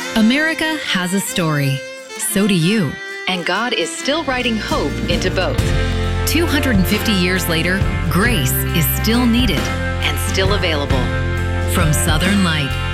America has a story. So do you. And God is still writing hope into both. 250 years later, grace is still needed and still available. From Southern Light,